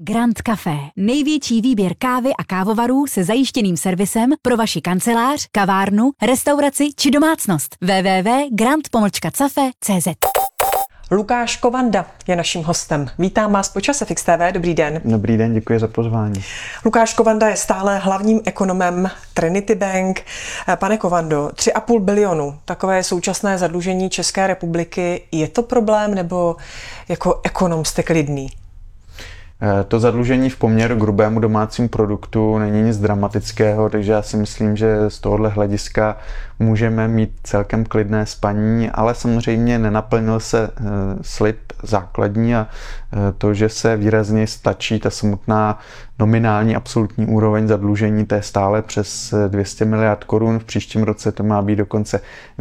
Grand Café. Největší výběr kávy a kávovarů se zajištěným servisem pro vaši kancelář, kavárnu, restauraci či domácnost. www.grand-cafe.cz. Lukáš Kovanda je naším hostem. Vítám vás po Čase Fix TV. Dobrý den. Dobrý den, děkuji za pozvání. Lukáš Kovanda je stále hlavním ekonomem Trinity Bank. Pane Kovando, 3,5 bilionu, takové současné zadlužení České republiky. Je to problém, nebo jako ekonom jste klidný? To zadlužení v poměru k hrubému domácímu produktu není nic dramatického, takže já si myslím, že z tohohle hlediska můžeme mít celkem klidné spaní, ale samozřejmě nenaplnil se slib základní a to, že se výrazně stačí ta samotná nominální absolutní úroveň zadlužení, to je stále přes 200 miliard korun. V příštím roce to má být dokonce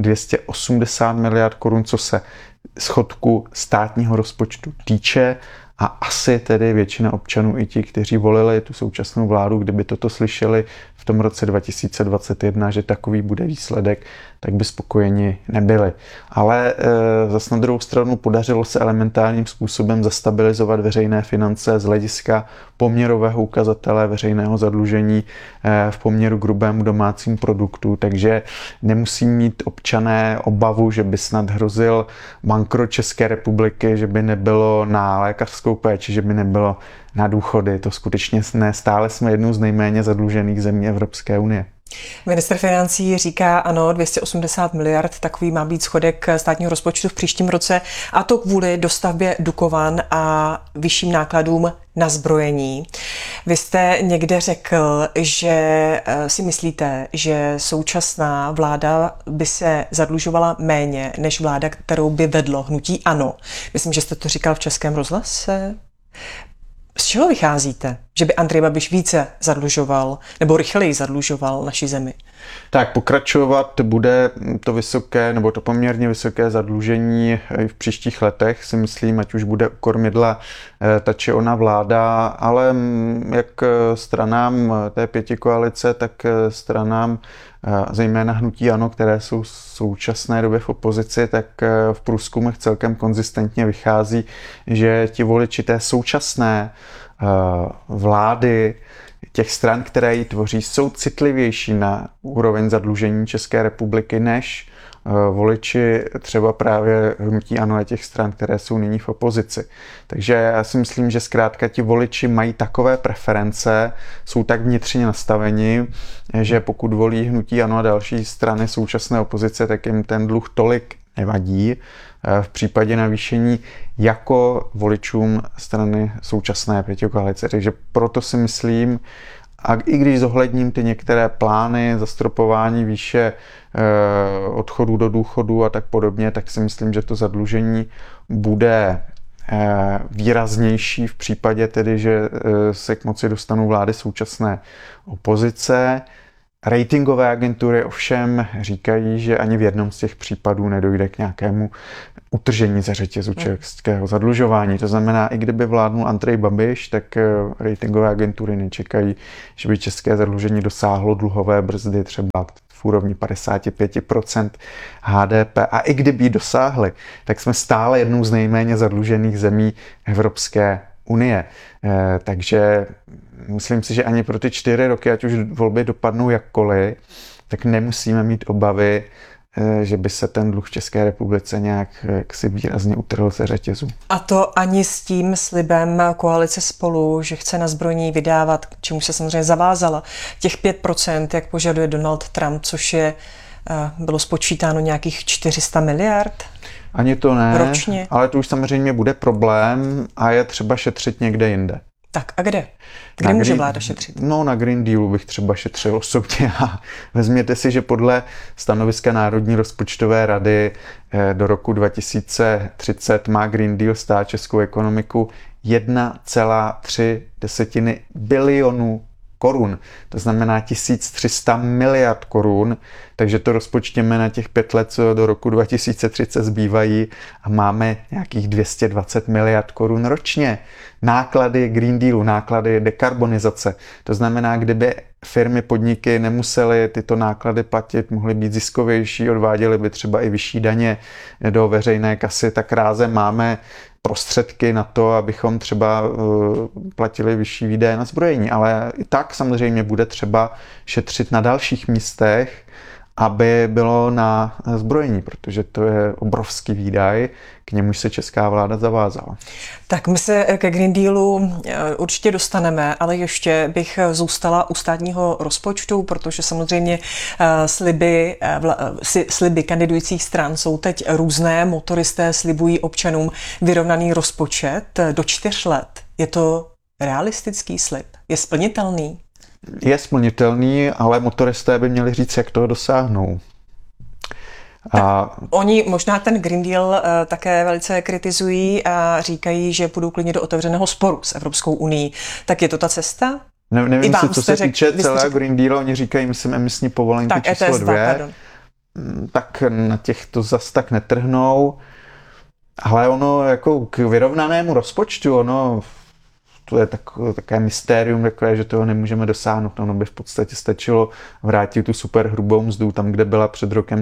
280 miliard korun, co se schodku státního rozpočtu týče. A asi tedy většina občanů, i ti, kteří volili tu současnou vládu, kdyby toto slyšeli v tom roce 2021, že takový bude výsledek, tak by spokojeni nebyli. Ale zas na druhou stranu podařilo se elementárním způsobem zastabilizovat veřejné finance z hlediska poměrového ukazatele veřejného zadlužení v poměru k hrubému domácímu produktu, takže nemusí mít občané obavu, že by snad hrozil bankrot České republiky, že by nebylo na lékařskou péči, že by nebylo na důchody. To skutečně ne, stále jsme jednou z nejméně zadlužených zemí Evropské unie. Ministr financí říká, ano, 280 miliard, takový má být schodek státního rozpočtu v příštím roce, a to kvůli dostavbě Dukovan a vyšším nákladům na zbrojení. Vy jste někde řekl, že si myslíte, že současná vláda by se zadlužovala méně než vláda, kterou by vedlo hnutí ANO. Myslím, že jste to říkal v Českém rozhlase. Z čeho vycházíte? Že by Andrej Babiš více zadlužoval nebo rychleji zadlužoval naši zemi? Tak pokračovat bude to vysoké nebo to poměrně vysoké zadlužení i v příštích letech, si myslím, ať už bude u kormidla ta či ona vláda, ale jak stranám té pětikoalice, tak stranám zejména hnutí ANO, které jsou v současné době v opozici, tak v průzkumech celkem konzistentně vychází, že ti voliči té současné vlády, těch stran, které ji tvoří, jsou citlivější na úroveň zadlužení České republiky než voliči třeba právě hnutí ANO a těch stran, které jsou nyní v opozici. Takže já si myslím, že zkrátka ti voliči mají takové preference, jsou tak vnitřně nastaveni, že pokud volí hnutí ANO a další strany současné opozice, tak jim ten dluh tolik nevadí v případě navýšení jako voličům strany současné pětikoalice. Takže proto si myslím, a i když zohledním ty některé plány, zastropování výše odchodů do důchodu a tak podobně, tak si myslím, že to zadlužení bude výraznější v případě tedy, že se k moci dostanou vlády současné opozice. Ratingové agentury ovšem říkají, že ani v jednom z těch případů nedojde k nějakému utržení ze řetězu českého zadlužování. To znamená, i kdyby vládnul Andrej Babiš, tak ratingové agentury nečekají, že by české zadlužení dosáhlo dluhové brzdy třeba v úrovni 55% HDP. A i kdyby ji dosáhly, tak jsme stále jednou z nejméně zadlužených zemí Evropské unie. Takže myslím si, že ani pro ty 4 roky, ať už volby dopadnou jakkoliv, tak nemusíme mít obavy, že by se ten dluh v České republice nějak jaksi výrazně utrhl ze řetězu. A to ani s tím slibem koalice Spolu, že chce na zbrojení vydávat, k čemu se samozřejmě zavázala, těch 5%, jak požaduje Donald Trump, což je, bylo spočítáno nějakých 400 miliard? Ani to ne, ročně. Ale to už samozřejmě bude problém a je třeba šetřit někde jinde. Tak a kde? Kde může vláda šetřit? No, na Green Dealu bych třeba šetřil osobně. A vezměte si, že podle stanoviska Národní rozpočtové rady do roku 2030 má Green Deal stát českou ekonomiku 1,3 bilionu korun. To znamená 1300 miliard korun, takže to rozpočtěme na těch 5 let, co do roku 2030 zbývají, a máme nějakých 220 miliard korun ročně. Náklady Green Dealu, náklady dekarbonizace. To znamená, kdyby firmy, podniky nemusely tyto náklady platit, mohly být ziskovější, odváděly by třeba i vyšší daně do veřejné kasy, tak rázem máme prostředky na to, abychom třeba platili vyšší výdaje na zbrojení. Ale i tak samozřejmě bude třeba šetřit na dalších místech, aby bylo na zbrojení, protože to je obrovský výdaj, k němuž se česká vláda zavázala. Tak my se ke Green Dealu určitě dostaneme, ale ještě bych zůstala u státního rozpočtu, protože samozřejmě sliby kandidujících stran jsou teď různé. Motoristé slibují občanům vyrovnaný rozpočet do 4 let. Je to realistický slib? Je splnitelný? Je splnitelný, ale motoristé by měli říct, jak toho dosáhnou. Oni možná ten Green Deal také velice kritizují a říkají, že půjdou klidně do otevřeného sporu s Evropskou unií. Tak je to ta cesta? Nevím si, co se týče celého Green Deal, oni říkají, myslím, emisní povolenky tak, číslo ETS 2, tak na těch to zas tak netrhnou. Ale ono jako k vyrovnanému rozpočtu, to je takové mystérium, takové, že toho nemůžeme dosáhnout. Ono by v podstatě stačilo vrátit tu superhrubou mzdu tam, kde byla před rokem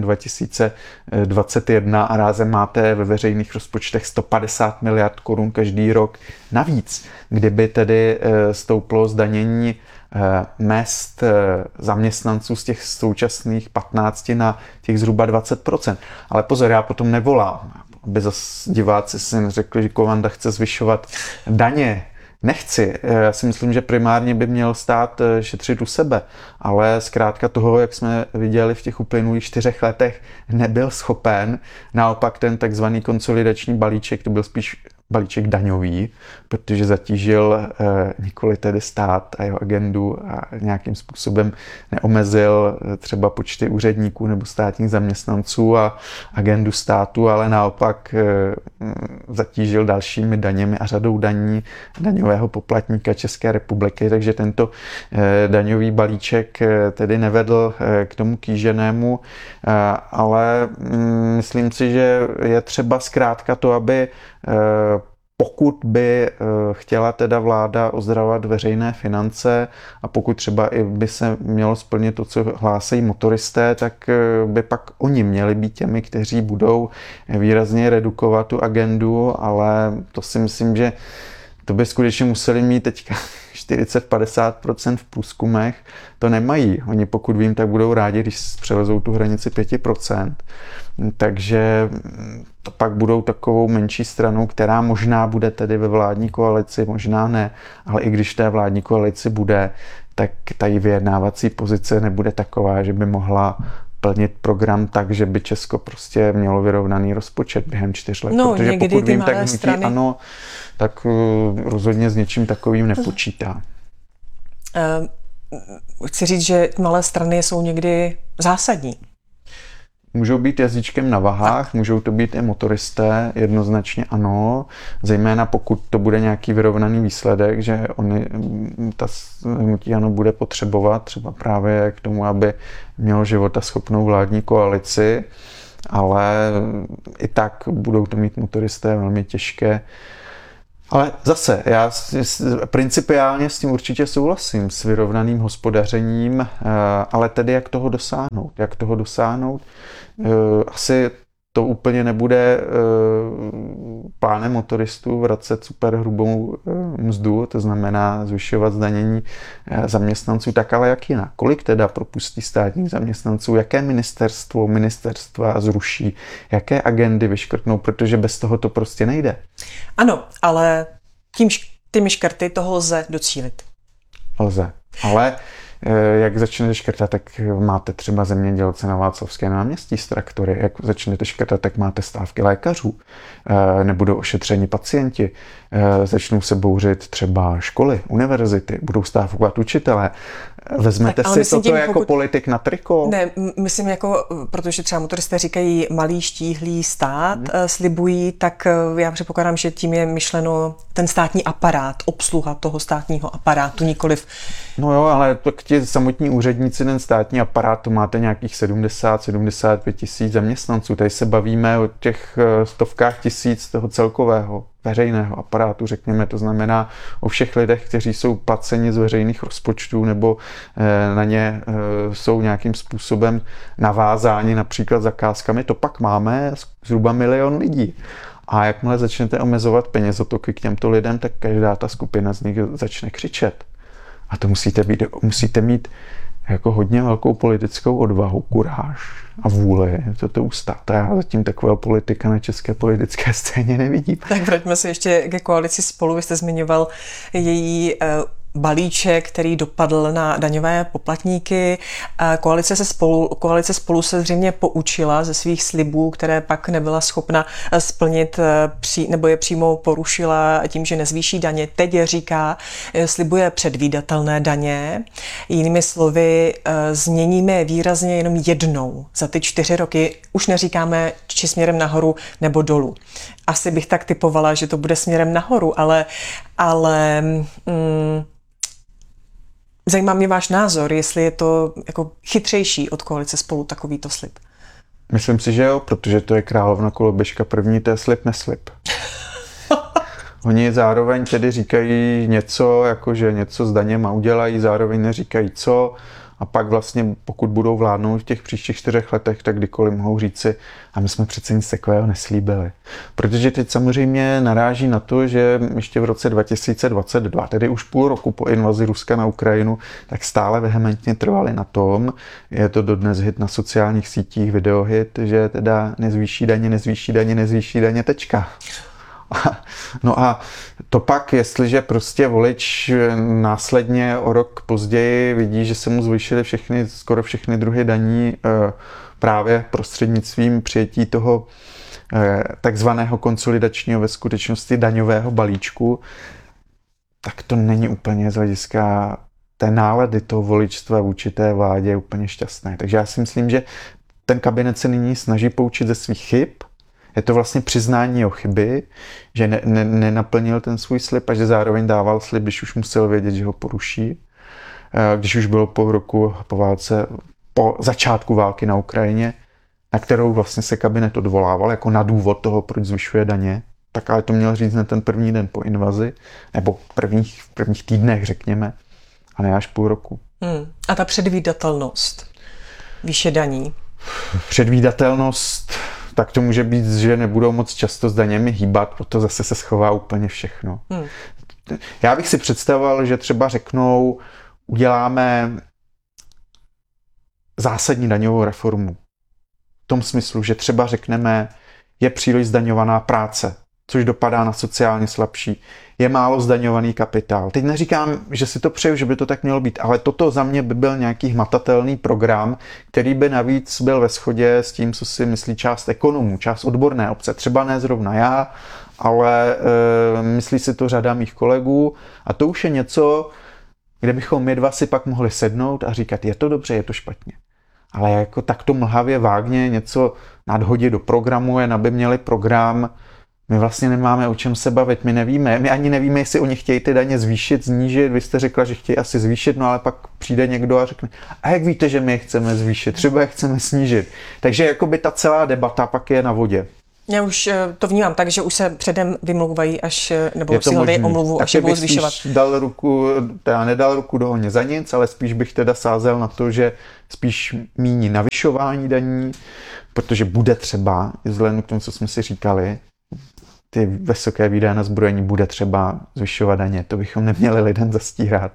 2021 a rázem máte ve veřejných rozpočtech 150 miliard korun každý rok navíc. Kdyby tedy stouplo zdanění mezd zaměstnanců z těch současných 15 na těch zhruba 20%. Ale pozor, já potom nevolám, aby zase diváci si řekli, že Kovanda chce zvyšovat daně. Nechci. Já si myslím, že primárně by měl stát šetřit u sebe, ale zkrátka toho, jak jsme viděli v těch uplynulých 4 letech, nebyl schopen. Naopak ten takzvaný konsolidační balíček, to byl spíš balíček daňový, protože zatížil nikoli tedy stát a jeho agendu a nějakým způsobem neomezil třeba počty úředníků nebo státních zaměstnanců a agendu státu, ale naopak zatížil dalšími daněmi a řadou daní daňového poplatníka České republiky, takže tento daňový balíček tedy nevedl k tomu kýženému, ale myslím si, že je třeba zkrátka to, aby pokud by chtěla teda vláda ozdravovat veřejné finance a pokud třeba i by se mělo splnit to, co hlásají motoristé, tak by pak oni měli být těmi, kteří budou výrazně redukovat tu agendu, ale to si myslím, že to by skutečně museli mít teďka 40-50% v průzkumech. To nemají. Oni, pokud vím, tak budou rádi, když přelezou tu hranici 5%. Takže to pak budou takovou menší stranou, která možná bude tedy ve vládní koalici, možná ne, ale i když v té vládní koalici bude, tak ta vyjednávací pozice nebude taková, že by mohla plnit program tak, že by Česko prostě mělo vyrovnaný rozpočet během 4 let. Protože pokud vím, tak hnutí ANO tak rozhodně s něčím takovým nepočítá. Chci říct, že malé strany jsou někdy zásadní. Můžou být jazyčkem na vahách, tak. Můžou to být i motoristé, jednoznačně ano, zejména pokud to bude nějaký vyrovnaný výsledek, že ta hnutí ANO bude potřebovat třeba právě k tomu, aby mělo životaschopnou vládní koalici, ale i tak budou to mít motoristé velmi těžké. Ale zase, já principiálně s tím určitě souhlasím, s vyrovnaným hospodařením, ale tedy jak toho dosáhnout? Asi to úplně nebude plánem motoristů vracet superhrubou mzdu, to znamená zvyšovat zdanění zaměstnanců, tak ale jak jinak? Kolik teda propustí státních zaměstnanců? Jaké ministerstva zruší? Jaké agendy vyškrtnou? Protože bez toho to prostě nejde. Ano, ale těmi škrty toho lze docílit. Lze, ale jak začnete škrtat, tak máte třeba zemědělce na Václavské náměstí s traktory. Jak začnete škrtat, tak máte stávky lékařů. Nebudou ošetřeni pacienti. Začnou se bouřit třeba školy, univerzity. Budou stávkovat učitelé. Vezmete tak, si toto jako politik na triko? Ne, myslím protože třeba motoristé říkají malý štíhlý stát, slibují, tak já předpokládám, že tím je myšleno ten státní aparát, obsluha toho státního aparátu, nikoliv. No jo, ale tak ti samotní úředníci, ten státní aparát, to máte nějakých 70-75 tisíc zaměstnanců. Tady se bavíme o těch stovkách tisíc toho celkového veřejného aparátu, řekněme, to znamená o všech lidech, kteří jsou placeni z veřejných rozpočtů nebo na ně jsou nějakým způsobem navázáni například zakázkami, to pak máme zhruba 1 000 000 lidí. A jakmile začnete omezovat penězotoky k těmto lidem, tak každá ta skupina z nich začne křičet. A to musíte mít jako hodně velkou politickou odvahu, kuráž a vůli to ustát. A já zatím takového politika na české politické scéně nevidím. Tak vraťme se ještě ke koalici Spolu. Vy jste zmiňoval její balíček, který dopadl na daňové poplatníky. Koalice Spolu se zřejmě poučila ze svých slibů, které pak nebyla schopna splnit nebo je přímo porušila tím, že nezvýší daně. Teď říká, slibuje předvídatelné daně. Jinými slovy, změníme výrazně jenom jednou za ty 4 roky. Už neříkáme, či směrem nahoru nebo dolů. Asi bych tak typovala, že to bude směrem nahoru, ale zajímá mě váš názor, jestli je to jako chytřejší od koalice Spolu takovýto slib. Myslím si, že jo, protože to je královna koloběžka první, to je slib neslib. Oni zároveň tedy říkají něco, jakože něco s daněma udělají, zároveň neříkají co, a pak vlastně, pokud budou vládnout v těch příštích 4 letech, tak kdykoliv mohou říci, a my jsme přece nic takového neslíbili. Protože teď samozřejmě naráží na to, že ještě v roce 2022, tedy už půl roku po invazi Ruska na Ukrajinu, tak stále vehementně trvali na tom, je to dodnes hit na sociálních sítích, videohit, že teda nezvýší daně, tečka. No a to pak, jestliže prostě volič následně o rok později vidí, že se mu zvýšily skoro všechny druhy daní právě prostřednictvím přijetí toho takzvaného konsolidačního, ve skutečnosti daňového balíčku, tak to není úplně z hlediska té nálady toho voličstva vůči té vládě úplně šťastné. Takže já si myslím, že ten kabinet se nyní snaží poučit ze svých chyb. Je to vlastně přiznání o chyby, že nenaplnil ten svůj slib a že zároveň dával slib, když už musel vědět, že ho poruší. Když už bylo půl roku po válce, po začátku války na Ukrajině, na kterou vlastně se kabinet odvolával jako na důvod toho, proč zvyšuje daně, tak ale to měl říct na ten první den po invazi, nebo v prvních týdnech, řekněme, a ne až půl roku. A ta předvídatelnost výše daní? Předvídatelnost, tak to může být, že nebudou moc často s daněmi hýbat, proto zase se schová úplně všechno. Já bych si představoval, že třeba řeknou, uděláme zásadní daňovou reformu. V tom smyslu, že třeba řekneme, je příliš zdaňovaná práce, což dopadá na sociálně slabší. Je málo zdaňovaný kapitál. Teď neříkám, že si to přeju, že by to tak mělo být, ale toto za mě by byl nějaký hmatatelný program, který by navíc byl ve shodě s tím, co si myslí část ekonomů, část odborné obce. Třeba ne zrovna já, ale myslí si to řada mých kolegů. A to už je něco, kde bychom my dva si pak mohli sednout a říkat, je to dobře, je to špatně. Ale jako takto mlhavě, vágně něco nadhodit do programu, jen aby měli program. My vlastně nemáme o čem se bavit, my ani nevíme, jestli oni chtějí ty daně zvýšit, znížit, vy jste řekla, že chtějí asi zvýšit, no ale pak přijde někdo a řekne, a jak víte, že my je chceme zvýšit, třeba je chceme snížit. Takže jakoby ta celá debata pak je na vodě. Já už to vnímám tak, že už se předem vymlouvají, nebo si hledají omluvu, až je budou zvyšovat. Nedal ruku do ohně za nic, ale spíš bych teda sázel na to, že spíš míní navyšování daní, protože bude třeba, vzhledem k tomu, co jsme si říkali, ty vysoké výdaje na zbrojení, bude třeba zvyšovat daně. To bychom neměli lidem zastírat.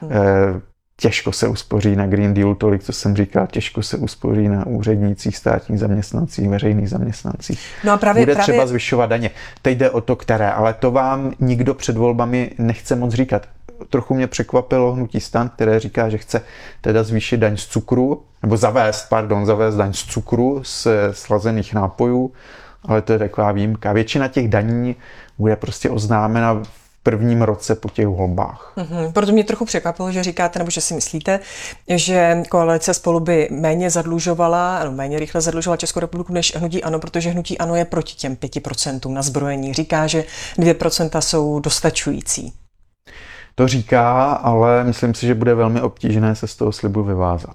Těžko se uspoří na Green Deal, tolik, co jsem říkal, těžko se uspoří na úřednících, státních zaměstnancích, veřejných zaměstnancích. No a bude třeba zvyšovat daně. Teď jde o to, které, ale to vám nikdo před volbami nechce moc říkat. Trochu mě překvapilo hnutí STAN, které říká, že chce teda zvýšit daň z cukru, nebo zavést daň z cukru, z slazených nápojů, ale to je taková výjimka. Většina těch daní bude prostě oznámena v prvním roce po těch volbách. Proto mě trochu překvapilo, že říkáte, nebo že si myslíte, že koalice Spolu by méně rychle zadlužovala Českou republiku než hnutí ANO, protože hnutí ANO je proti těm 5% na zbrojení. Říká, že 2% jsou dostačující. To říká, ale myslím si, že bude velmi obtížné se z toho slibu vyvázat.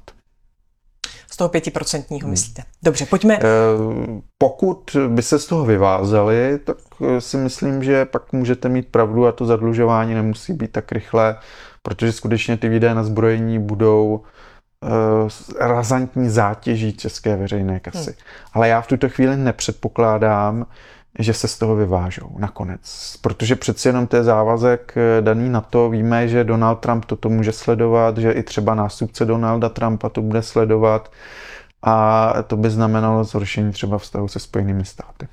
Z toho 5% myslíte. Dobře, pojďme. Pokud by se z toho vyvázali, tak si myslím, že pak můžete mít pravdu a to zadlužování nemusí být tak rychlé, protože skutečně ty výdaje na zbrojení budou razantní zátěží české veřejné kasy. Ale já v tuto chvíli nepředpokládám, že se z toho vyvážou nakonec. Protože přeci jenom to je závazek daný na to. Víme, že Donald Trump toto může sledovat, že i třeba nástupce Donalda Trumpa to bude sledovat a to by znamenalo zhoršení třeba vztahu se Spojenými státy.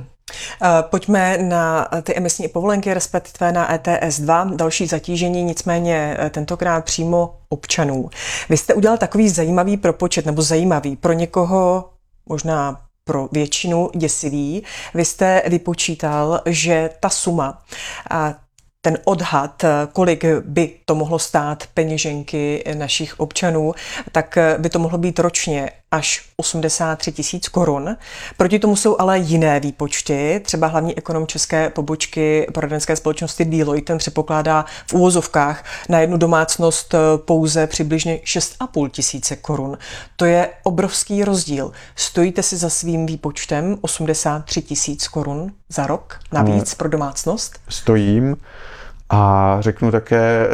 Pojďme na ty emisní povolenky, respektive na ETS2, další zatížení, nicméně tentokrát přímo občanů. Vy jste udělal takový zajímavý propočet, nebo zajímavý, pro někoho možná pro většinu děsivý. Vy jste vypočítal, že ta suma, ten odhad, kolik by to mohlo stát peněženky našich občanů, tak by to mohlo být ročně až 83 000 korun. Proti tomu jsou ale jiné výpočty. Třeba hlavní ekonom české pobočky poradenské společnosti Deloitte ten předpokládá v úvozovkách na jednu domácnost pouze přibližně 6 500 korun. To je obrovský rozdíl. Stojíte si za svým výpočtem 83 000 korun za rok navíc pro domácnost? Stojím. A řeknu také,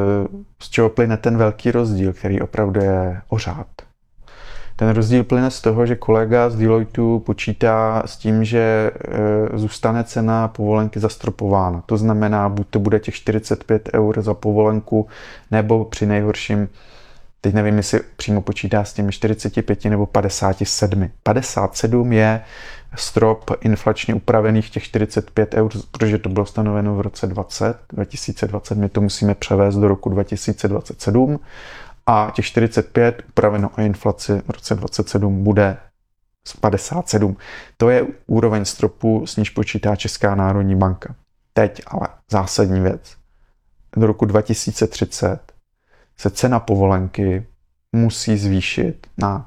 z čeho plyne ten velký rozdíl, který opravdu je o řád. Ten rozdíl plyne z toho, že kolega z Deloittu počítá s tím, že zůstane cena povolenky zastropována. To znamená, buď to bude těch 45 eur za povolenku, nebo při nejhorším, teď nevím, jestli přímo počítá s těmi 45 nebo 57. 57 je strop inflačně upravených těch 45 eur, protože to bylo stanoveno v roce 2020, my to musíme převést do roku 2027 a těch 45 upraveno o inflaci v roce 2027 bude z 57. To je úroveň stropu, s níž počítá Česká národní banka. Teď ale zásadní věc. Do roku 2030 se cena povolenky musí zvýšit na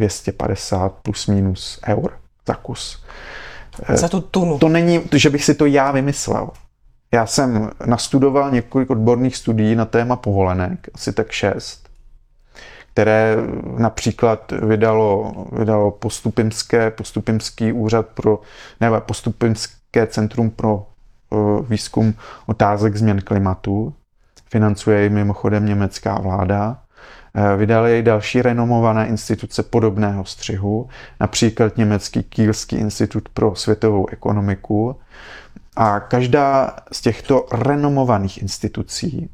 250 plus minus eur za kus. Za tu tunu. To není, že bych si to já vymyslel. Já jsem nastudoval několik odborných studií na téma povolenek, asi tak 6, které například vydalo Postupimský úřad Postupimské centrum pro výzkum otázek změn klimatu. Financuje ji mimochodem německá vláda. Vydali jej další renomované instituce podobného střihu, například německý Kielský institut pro světovou ekonomiku. A každá z těchto renomovaných institucí,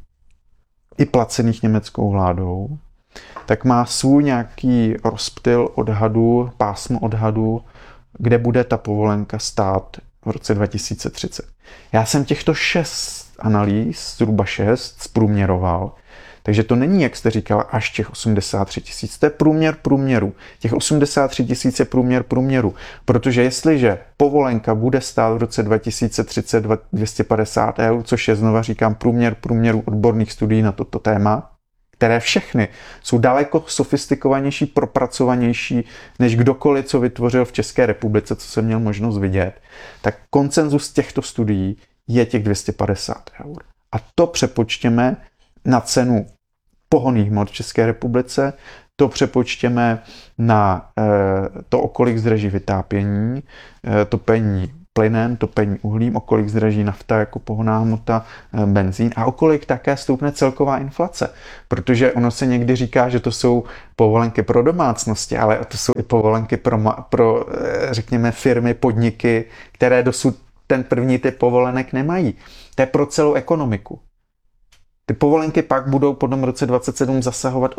i placených německou vládou, tak má svůj nějaký rozptyl odhadu, pásmo odhadu, kde bude ta povolenka stát v roce 2030. Já jsem těchto 6 analýz, zhruba 6, zprůměroval. Takže to není, jak jste říkala, až těch 83 000. To je průměr průměru. Těch 83 000 je průměr průměru. Protože jestliže povolenka bude stát v roce 2030 250 eur, což je, znova říkám, průměr průměru odborných studií na toto téma, které všechny jsou daleko sofistikovanější, propracovanější, než kdokoliv, co vytvořil v České republice, co jsem měl možnost vidět, tak konsenzus těchto studií je těch 250 eur. A to přepočtěme na cenu pohonných hmot v České republice, to přepočtěme na to, o kolik zdraží vytápění, topení plynem, topení uhlím, o kolik zdraží nafta jako pohonná hmota, benzín a o kolik také stoupne celková inflace. Protože ono se někdy říká, že to jsou povolenky pro domácnosti, ale to jsou i povolenky pro řekněme, firmy, podniky, které dosud ten první typ povolenek nemají. To je pro celou ekonomiku. Ty povolenky pak budou po tom roce 2027 zasahovat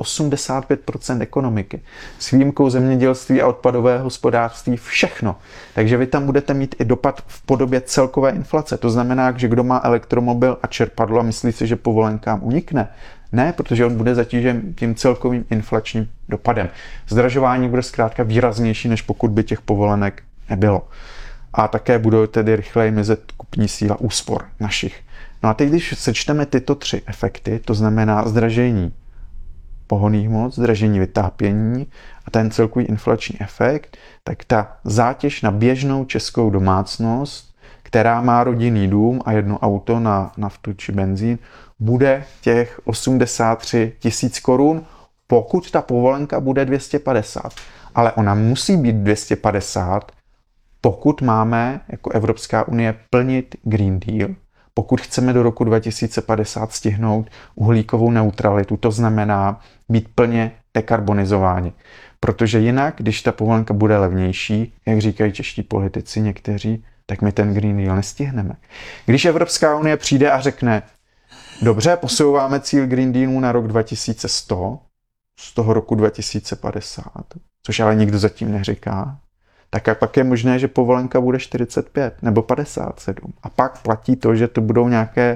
85% ekonomiky. S výjimkou zemědělství a odpadového hospodářství všechno. Takže vy tam budete mít i dopad v podobě celkové inflace. To znamená, že kdo má elektromobil a čerpadlo a myslí si, že povolenkám unikne, ne, protože on bude zatížen tím celkovým inflačním dopadem. Zdražování bude zkrátka výraznější, než pokud by těch povolenek nebylo. A také budou tedy rychleji mizet kupní síla úspor našich. No a teď, když sečteme tyto 3 efekty, to znamená zdražení pohonných hmot, zdražení vytápění a ten celkový inflační efekt, tak ta zátěž na běžnou českou domácnost, která má rodinný dům a jedno auto na naftu či benzín, bude těch 83 000 korun, pokud ta povolenka bude 250. Ale ona musí být 250, pokud máme jako Evropská unie plnit Green Deal, pokud chceme do roku 2050 stihnout uhlíkovou neutralitu, to znamená být plně dekarbonizováni. Protože jinak, když ta povolenka bude levnější, jak říkají čeští politici někteří, tak my ten Green Deal nestihneme. Když Evropská unie přijde a řekne, dobře, posouváme cíl Green Dealu na rok 2100, z toho roku 2050, což ale nikdo zatím neříká, tak a pak je možné, že povolenka bude 45 nebo 57. A pak platí to, že to budou nějaké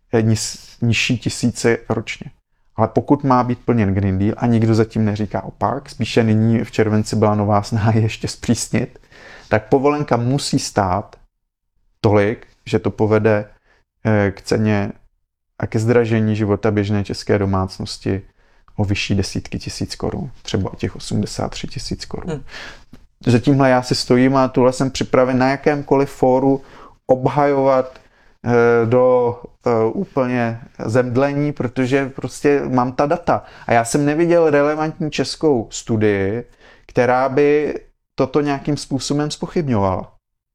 nižší tisíce ročně. Ale pokud má být plněn Green Deal a nikdo zatím neříká opak, spíše nyní v červenci byla nová snaha ještě zpřísnit, tak povolenka musí stát tolik, že to povede k ceně a ke zdražení života běžné české domácnosti o vyšší desítky tisíc korun, třeba o těch 83 tisíc korun. Za tímhle já si stojím a tuhle jsem připraven na jakémkoliv fóru obhajovat do úplně zemdlení, protože prostě mám ta data. A já jsem neviděl relevantní českou studii, která by toto nějakým způsobem zpochybňovala.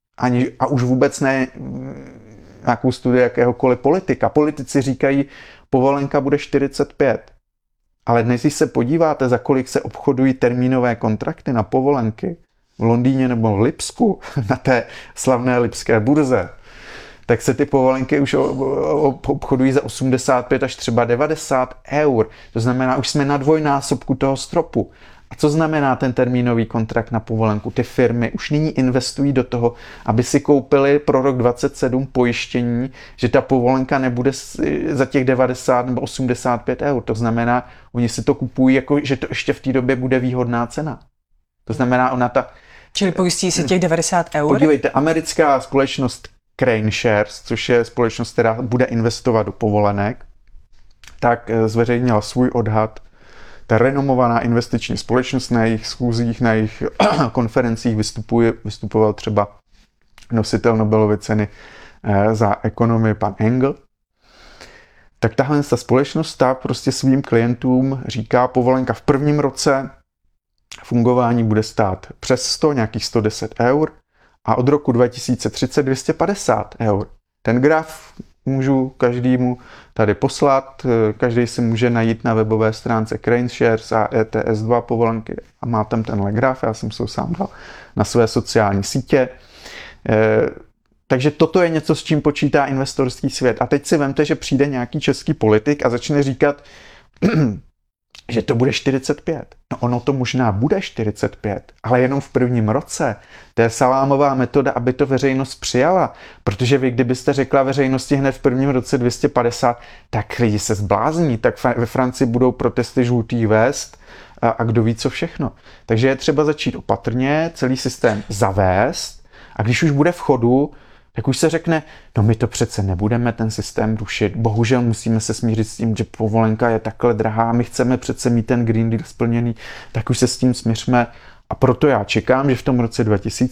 A už vůbec ne nějakou studii jakéhokoliv politika. Politici říkají, povolenka bude 45. Ale dnes, když se podíváte, za kolik se obchodují termínové kontrakty na povolenky v Londýně nebo v Lipsku, na té slavné lipské burze, tak se ty povolenky už obchodují za 85 až třeba 90 eur. To znamená, už jsme na dvojnásobku toho stropu. A co znamená ten termínový kontrakt na povolenku? Ty firmy už nyní investují do toho, aby si koupili pro rok 27 pojištění, že ta povolenka nebude za těch 90 nebo 85 eur. To znamená, oni si to kupují, jako, že to ještě v té době bude výhodná cena. To znamená, Čili pojistí si těch 90 eur? Podívejte, americká společnost Crane Shares, což je společnost, která bude investovat do povolenek, tak zveřejnila svůj odhad. Ta renomovaná investiční společnost, na jejich schůzích, na jejich konferencích vystupoval třeba nositel Nobelovy ceny za ekonomii pan Engel. Tak tahle ta společnost prostě svým klientům říká, povolenka v prvním roce fungování bude stát přes 100, nějakých 110 eur a od roku 2030 250 eur. Ten graf můžu každému tady poslat, každý si může najít na webové stránce Crane Shares a ETS2 povolenky a má tam tenhle graf, já jsem se ho sám dal na své sociální sítě. Takže toto je něco, s čím počítá investorský svět. A teď si vemte, že přijde nějaký český politik a začne říkat, že to bude 45. No ono to možná bude 45, ale jenom v prvním roce. To je salámová metoda, aby to veřejnost přijala. Protože vy, kdybyste řekla veřejnosti hned v prvním roce 250, tak lidi se zblázní, tak ve Francii budou protesty žlutých vest a kdo ví co všechno. Takže je třeba začít opatrně, celý systém zavést a když už bude v chodu, tak už se řekne, no my to přece nebudeme ten systém rušit, bohužel musíme se smířit s tím, že povolenka je takhle drahá, my chceme přece mít ten Green Deal splněný, tak už se s tím smiřme a proto já čekám, že v tom roce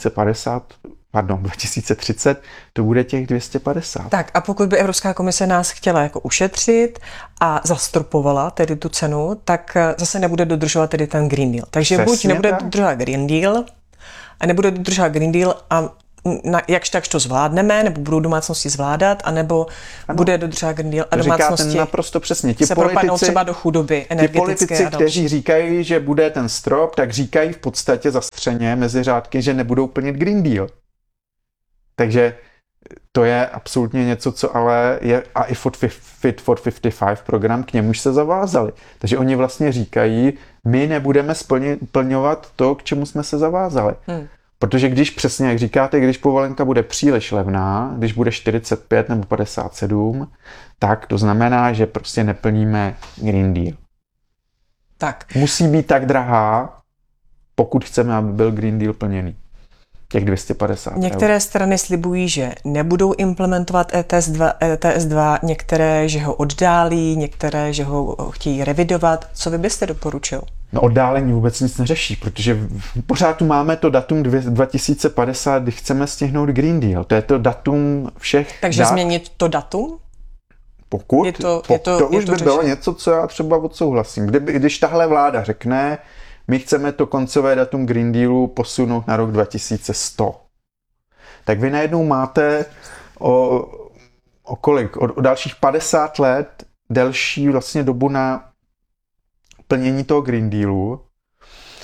2030 to bude těch 250. Tak a pokud by Evropská komise nás chtěla jako ušetřit a zastropovala tedy tu cenu, tak zase nebude dodržovat tedy ten Green Deal. Takže přesně buď nebude tak. dodržovat Green Deal a nebude dodržovat Green Deal a jakž takž to zvládneme, nebo budou domácnosti zvládat, anebo bude dodržovat Green Deal a domácnosti říkáte naprosto přesně. Se propadnou třeba do chudoby energetické. Ti politici, kteří říkají, že bude ten strop, tak říkají v podstatě zastřeně mezi řádky, že nebudou plnit Green Deal. Takže to je absolutně něco, co ale je a i Fit for 55 program, k němuž se zavázali. Takže oni vlastně říkají, my nebudeme splňovat to, k čemu jsme se zavázali. Protože když přesně, jak říkáte, když povolenka bude příliš levná, když bude 45 nebo 57, tak to znamená, že prostě neplníme Green Deal. Tak. Musí být tak drahá, pokud chceme, aby byl Green Deal plněný. Těch 250 Některé strany slibují, že nebudou implementovat ETS2, některé, že ho oddálí, některé, že ho chtějí revidovat. Co vy byste doporučil? No oddálení vůbec nic neřeší, protože pořád tu máme to datum 2050, kdy chceme stihnout Green Deal. To je to datum všech Takže změnit to datum? Pokud, to už by bylo něco, co já třeba odsouhlasím. Když tahle vláda řekne, my chceme to koncové datum Green Dealu posunout na rok 2100, tak vy najednou máte o dalších 50 let delší vlastně dobu na plnění toho Green Dealu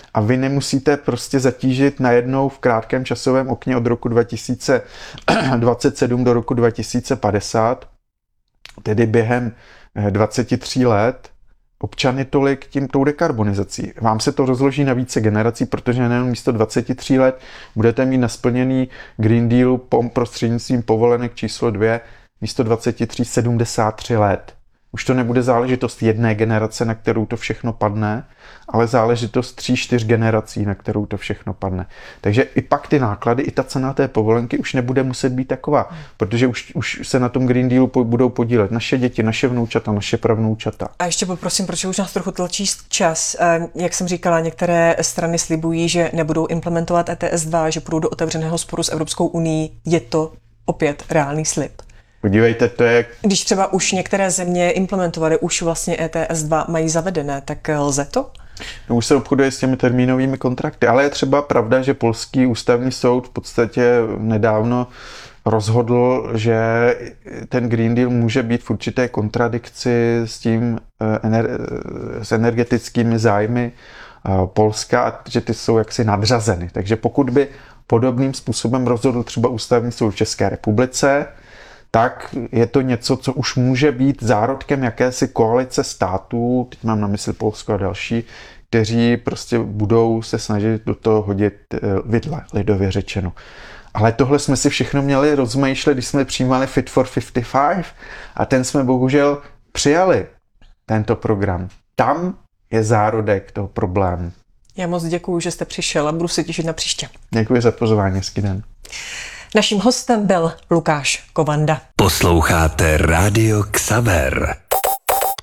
a vy nemusíte prostě zatížit najednou v krátkém časovém okně od roku 2027 do roku 2050, tedy během 23 let, občany tolik tou dekarbonizací. Vám se to rozloží na více generací, protože nejen místo 23 let budete mít nasplněný Green Deal prostřednictvím povolenek číslo 2, místo 23 73 let. Už to nebude záležitost jedné generace, na kterou to všechno padne, ale záležitost 3-4 generací, na kterou to všechno padne. Takže i pak ty náklady, i ta cena té povolenky už nebude muset být taková, protože už se na tom Green Dealu budou podílet naše děti, naše vnoučata, naše pravnoučata. A ještě poprosím, protože už nás trochu tlačí čas. Jak jsem říkala, některé strany slibují, že nebudou implementovat ETS 2, že půjdou do otevřeného sporu s Evropskou unií. Je to opět reálný slib? Podívejte, to je... Když třeba už některé země implementovaly, už vlastně ETS 2 mají zavedené, tak lze to? No, už se obchoduje s těmi termínovými kontrakty, ale je třeba pravda, že polský ústavní soud v podstatě nedávno rozhodl, že ten Green Deal může být v určité kontradikci s energetickými zájmy Polska a že ty jsou jaksi nadřazeny. Takže pokud by podobným způsobem rozhodl třeba ústavní soud v České republice, tak je to něco, co už může být zárodkem jakési koalice států, teď mám na mysli Polsko a další, kteří prostě budou se snažit do toho hodit vidle, lidově řečeno. Ale tohle jsme si všechno měli rozmýšlet, když jsme přijímali Fit for 55 a ten jsme bohužel přijali, tento program. Tam je zárodek toho problému. Já moc děkuju, že jste přišel a budu se těšit na příště. Děkuji za pozvání, hezký den. Naším hostem byl Lukáš Kovanda. Posloucháte Rádio Xaver.